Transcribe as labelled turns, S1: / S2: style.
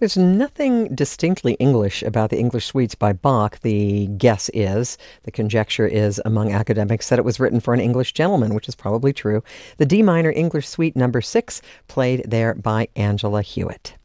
S1: There's nothing distinctly English about the English suites by Bach. The conjecture is among academics that it was written for an English gentleman, which is probably true. The D minor English Suite number 6, played there by Angela Hewitt.